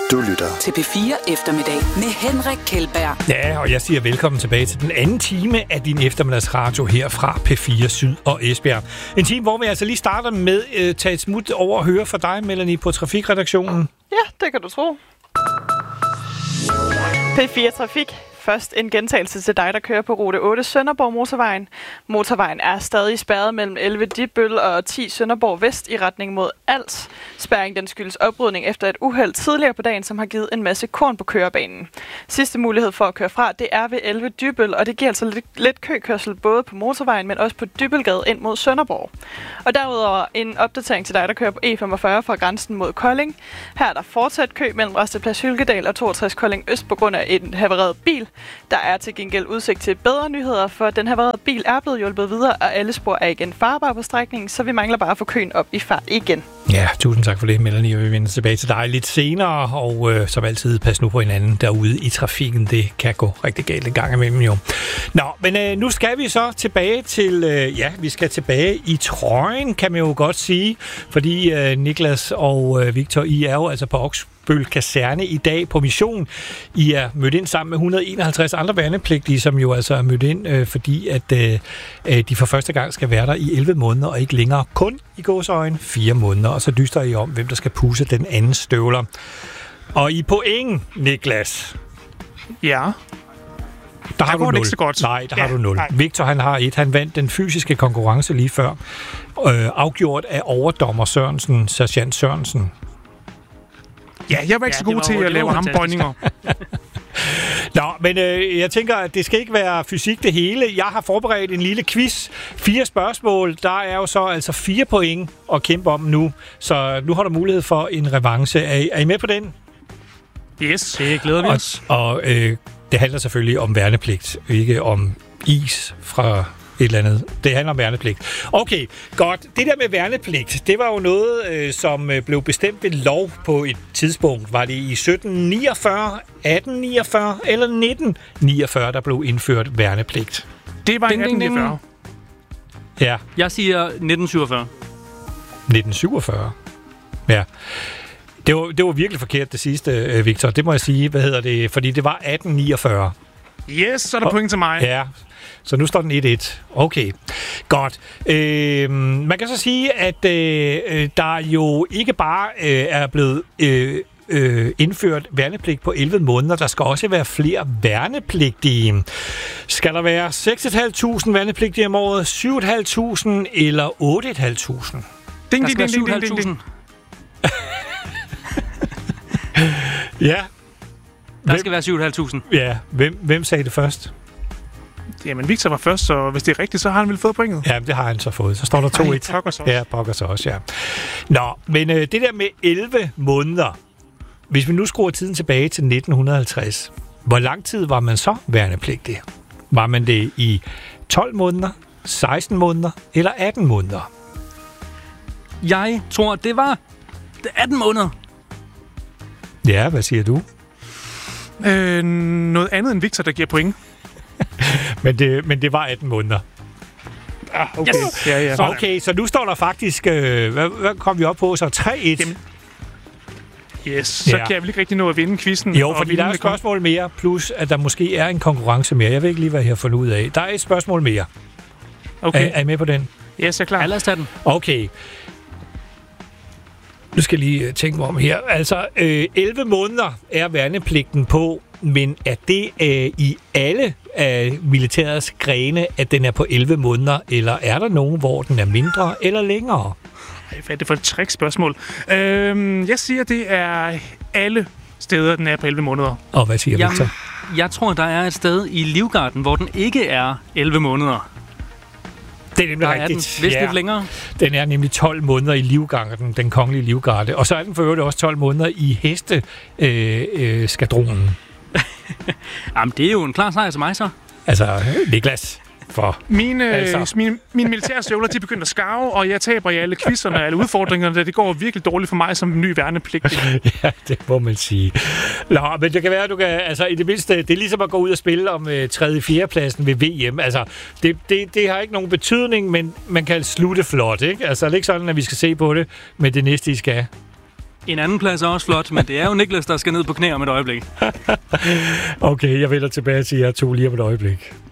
Du lytter til P4 Eftermiddag med Henrik Kjeldberg. Ja, og jeg siger velkommen tilbage til den anden time af din eftermiddagsradio her fra P4 Syd og Esbjerg. En time, hvor vi altså lige starter med at tage et smut over og høre fra dig, Melanie, på Trafikredaktionen. Ja, det kan du tro. P4 Trafik. Først en gentagelse til dig, der kører på rute 8 Sønderborg Motorvejen. Motorvejen er stadig spærret mellem 11 Dibøl og 10 Sønderborg Vest i retning mod Als. Spærringen den skyldes oprydning efter et uheld tidligere på dagen, som har givet en masse korn på kørebanen. Sidste mulighed for at køre fra, det er ved 11 Dybøl, og det giver altså lidt køkørsel både på motorvejen, men også på Dybølgade ind mod Sønderborg. Og derudover en opdatering til dig, der kører på E45 fra grænsen mod Kolding. Her er der fortsat kø mellem Rasteplads Hylkedal og 62 Kolding Øst på grund af en havareret bil. Der er til gengæld udsigt til bedre nyheder, for den havarerede bil er blevet hjulpet videre, og alle spor er igen farbare på strækningen, så vi mangler bare at få køen op i fart igen. Ja, tusind tak for det, Melanie. Vi vender tilbage til dig lidt senere, og som altid, pas nu på hinanden derude i trafikken. Det kan gå rigtig galt en gang imellem jo. Nå, men nu skal vi så tilbage til, vi skal tilbage i trøjen, kan man jo godt sige, fordi Niklas og Victor, I er jo altså på Oksbøl Kaserne i dag på mission. I er mødt ind sammen med 151 andre værnepligtige, som jo altså er mødt ind, fordi at de for første gang skal være der i 11 måneder, og ikke længere kun i gåseøjne 4 måneder. Og så dyster I om, hvem der skal pudse den anden støvler. Og I point, Niklas. Ja. Der har du 0. Ikke så godt. Nej, der har du 0. Nej. Victor, han har 1. Han vandt den fysiske konkurrence lige før. Afgjort af overdommer Sørensen, sergeant Sørensen. Ja, jeg var ikke så god til at lave armbøjninger. Nå, men jeg tænker, at det skal ikke være fysik det hele. Jeg har forberedt en lille quiz. 4 spørgsmål. Der er jo så altså 4 point at kæmpe om nu. Så nu har du mulighed for en revanche. Er I med på den? Yes, det glæder vi os. Og det handler selvfølgelig om værnepligt, ikke om is fra et eller andet. Det handler om værnepligt. Okay, godt. Det der med værnepligt, det var jo noget, som blev bestemt ved lov på et tidspunkt. Var det i 1749, 1849 eller 1949, der blev indført værnepligt? Det var i 1849. Ja. Jeg siger 1947. 1947? Ja. Det var virkelig forkert det sidste, Victor. Det må jeg sige. Hvad hedder det? Fordi det var 1849. Yes, så er der point til mig. Ja, så nu står den 1-1. Okay, godt. Man kan så sige, at der jo ikke bare er blevet indført værnepligt på 11 måneder. Der skal også være flere værnepligtige. Skal der være 6.500 værnepligtige om året, 7.500 eller 8.500? Der skal være 7.500. Ja. Der skal være 7.500. Ja, hvem sagde det først? Jamen, Victor var først, så hvis det er rigtigt, så har han vel fået pointet. Ja, det har han så fået. Så står der 2-1. Pokker så også. Ja, pokker så også, ja. Nå, men det der med 11 måneder. Hvis vi nu skruer tiden tilbage til 1950, hvor lang tid var man så værnepligtig? Var man det i 12 måneder, 16 måneder eller 18 måneder? Jeg tror, det var 18 måneder. Ja, hvad siger du? Noget andet end Victor, der giver point. men det var 18 måneder. Okay. Yes. Ja. Okay, så nu står der faktisk... hvad kom vi op på? Så 3-1. Yes, så kan jeg vel ikke rigtig nå at vinde quizzen. Jo, fordi der er et spørgsmål mere, plus at der måske er en konkurrence mere. Jeg ved ikke lige, hvad jeg har fundet ud af. Der er et spørgsmål mere. Okay. Er I med på den? Yes, jeg er klar. Lad os tage den. Okay. Nu skal jeg lige tænke mig om her. Altså, 11 måneder er værnepligten på, men er det i alle militærets grene, at den er på 11 måneder, eller er der nogen, hvor den er mindre eller længere? Hvad er det for et trickspørgsmål? Jeg siger, det er alle steder, den er på 11 måneder. Og hvad siger Victor? Jeg tror, der er et sted i Livgarden, hvor den ikke er 11 måneder. Det er nemlig der rigtigt. Er den lidt længere. Den er nemlig 12 måneder i Livgarden, den kongelige Livgarde. Og så er den for øvrigt også 12 måneder i hesteskadronen. Jamen, det er jo en klar sejr til mig så. Altså, Niklas... Mine militære støvler, de begynder at skarve, og jeg taber i alle quizzerne og alle udfordringerne. Det går virkelig dårligt for mig som ny værnepligtig. Ja, det må man sige. Nå, men det kan være, at du kan... Altså, i det mindste, det er ligesom at gå ud og spille om 3. 4. pladsen ved VM. Altså, det har ikke nogen betydning, men man kan slutte flot, ikke? Altså, det er ikke sådan, at vi skal se på det med det næste, I skal. En anden plads er også flot, men det er jo Niklas, der skal ned på knæ om et øjeblik. Okay, jeg vender tilbage til jer to lige om et øjeblik.